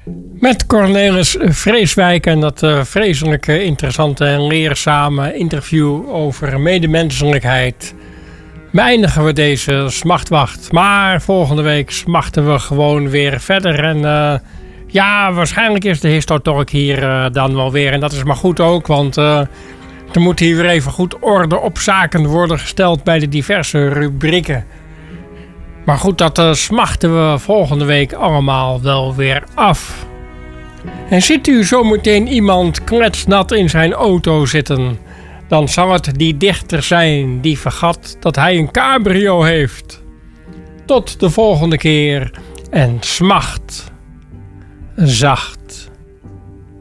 Met Cornelis Vreeswijk en dat vreselijk interessante en leerzame interview over medemenselijkheid beëindigen we deze Smachtwacht. Maar volgende week smachten we gewoon weer verder. En waarschijnlijk is de Histotalk hier dan wel weer. En dat is maar goed ook, want er moet hier weer even goed orde op zaken worden gesteld bij de diverse rubrieken. Maar goed, dat smachten we volgende week allemaal wel weer af. En ziet u zometeen iemand kletsnat in zijn auto zitten, dan zal het die dichter zijn die vergat dat hij een cabrio heeft. Tot de volgende keer en smacht zacht.